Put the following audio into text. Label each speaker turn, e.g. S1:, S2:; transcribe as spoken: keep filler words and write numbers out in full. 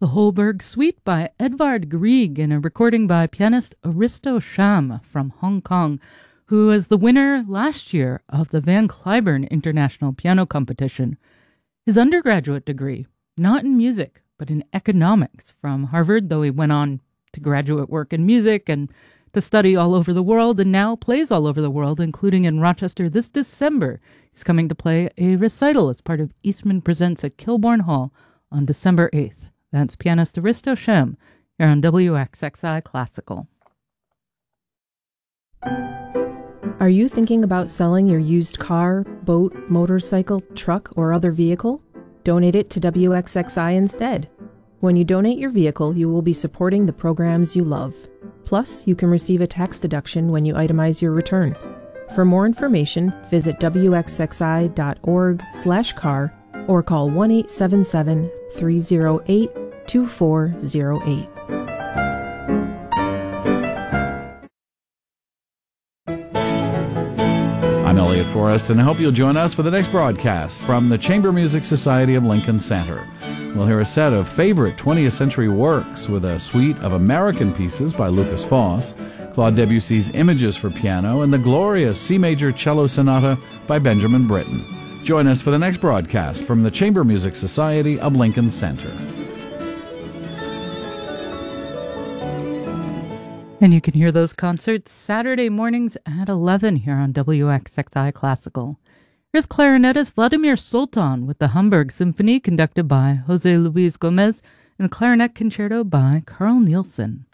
S1: The Holberg Suite by Edvard Grieg in a recording by pianist Aristo Sham from Hong Kong, who was the winner last year of the Van Cliburn International Piano Competition. His undergraduate degree, not in music, but in economics from Harvard, though he went on to graduate work in music and to study all over the world, and now plays all over the world, including in Rochester this December. He's coming to play a recital as part of Eastman Presents at Kilbourne Hall on December eighth. That's pianist Aristo Sham here on W X X I Classical.
S2: Are you thinking about selling your used car, boat, motorcycle, truck, or other vehicle? Donate it to W X X I instead. When you donate your vehicle, you will be supporting the programs you love. Plus, you can receive a tax deduction when you itemize your return. For more information, visit W X X I dot org slash car or call one eight seven seven, three zero eight, two four zero eight.
S3: I'm Elliot Forrest, and I hope you'll join us for the next broadcast from the Chamber Music Society of Lincoln Center. We'll hear a set of favorite twentieth century works with a suite of American pieces by Lukas Foss, Claude Debussy's Images for Piano, and the glorious C Major Cello Sonata by Benjamin Britten. Join us for the next broadcast from the Chamber Music Society of Lincoln Center.
S1: And you can hear those concerts Saturday mornings at eleven here on W X X I Classical. Here's clarinetist Vladimir Sultan with the Hamburg Symphony conducted by Jose Luis Gomez and the Clarinet Concerto by Carl Nielsen.